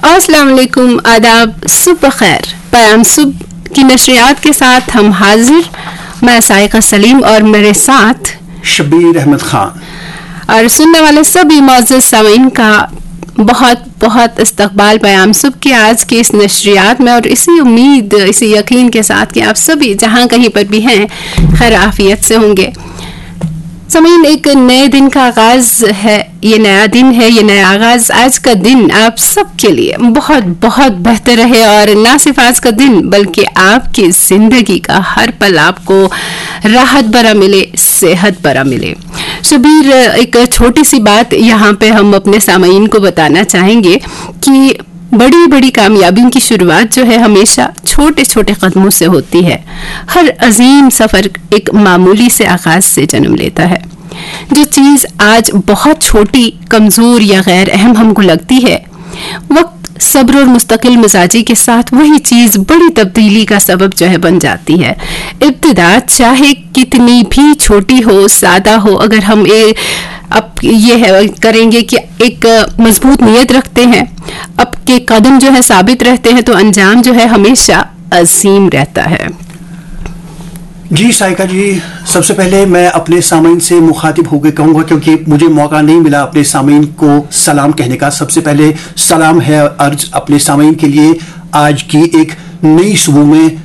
अस्सलाम वालेकुम, आदाब, सुबह खैर। पैगाम सुबह की नशरियात के साथ हम हाजिर, मैं साइका सलीम और मेरे साथ शबीर अहमद खान। और सुनने वाले सभी मौजूद सामीन का बहुत बहुत इस्तकबाल पैगाम सुबह की आज की इस नशरियात में, और इसी उम्मीद, इसी यकीन के साथ कि आप सभी जहाँ कहीं पर भी हैं खैर आफियत से होंगे। सामीन, एक नए दिन का आगाज है, ये नया दिन है, ये नया आगाज। आज का दिन आप सबके लिए बहुत बहुत बेहतर रहे, और ना सिर्फ आज का दिन बल्कि आपकी जिंदगी का हर पल आपको राहत भरा मिले, सेहत भरा मिले। शबीर, एक छोटी सी बात यहाँ पे हम अपने सामीन को बताना चाहेंगे कि बड़ी बड़ी कामयाबियों की शुरुआत जो है हमेशा छोटे छोटे कदमों से होती है। हर अजीम सफर एक मामूली से आगाज से जन्म लेता है। जो चीज आज बहुत छोटी, कमजोर या गैर अहम हमको लगती है, वक्त सब्र और मुस्तकिल मिजाजी के साथ वही चीज बड़ी तब्दीली का सबब जो है बन जाती है। इब्तिदा चाहे कितनी भी छोटी हो, सादा हो, अगर हम अब ये है करेंगे कि एक मजबूत नीयत रखते हैं, अब के कदम जो है साबित रहते हैं, तो अंजाम जो है हमेशा अजीम रहता है। जी साइका जी, सबसे पहले मैं अपने सामीन से मुखातिब होकर कहूँगा, क्योंकि मुझे मौका नहीं मिला अपने सामीन को सलाम कहने का। सबसे पहले सलाम है अर्ज अपने सामीन के लिए आज की एक नई सुबह में